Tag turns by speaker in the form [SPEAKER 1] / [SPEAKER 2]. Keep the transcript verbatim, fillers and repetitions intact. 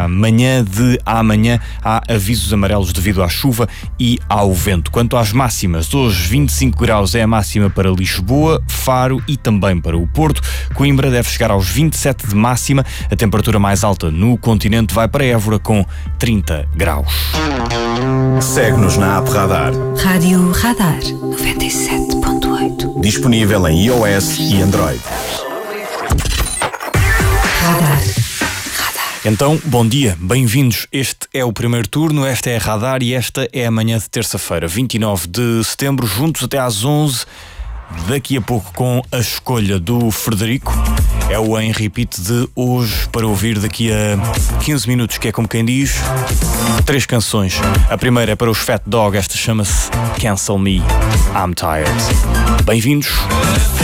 [SPEAKER 1] a manhã de amanhã há avisos amarelos devido à chuva e ao vento. Quanto às máximas, hoje vinte e cinco graus é a máxima para Lisboa, Faro e também para o Porto. Coimbra deve chegar aos vinte e sete de máxima. A temperatura mais alta no continente vai para Évora com trinta graus.
[SPEAKER 2] Segue-nos na app Radar.
[SPEAKER 3] Rádio Radar noventa e sete ponto oito.
[SPEAKER 2] Disponível em iOS e Android.
[SPEAKER 3] Radar.
[SPEAKER 1] Então, bom dia, bem-vindos. Este é o primeiro turno, esta é a Radar e esta é a manhã de terça-feira, vinte e nove de setembro, juntos até às onze. Daqui a pouco com a escolha do Frederico. É o em repeat de hoje para ouvir daqui a quinze minutos, que é como quem diz, três canções. A primeira é para os Fat Dog, esta chama-se Cancel Me, I'm Tired. Bem-vindos.